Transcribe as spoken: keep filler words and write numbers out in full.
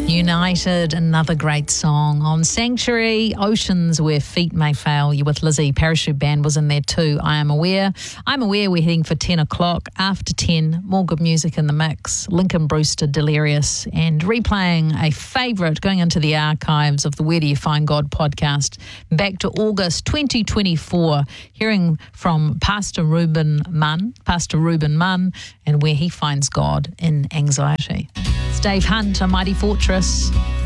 United, another great song on Sanctuary. Oceans Where Feet May Fail. You with Lizzie. Parachute Band was in there too. I Am Aware. I'm aware we're heading for ten o'clock. After ten, more good music in the mix. Lincoln Brewster, Delirious, and replaying a favourite, going into the archives of the Where Do You Find God podcast back to August twenty twenty-four, hearing from Pastor Reuben Munn, Pastor Reuben Munn, and where he finds God in anxiety. It's Dave Hunt, A Mighty Fortress.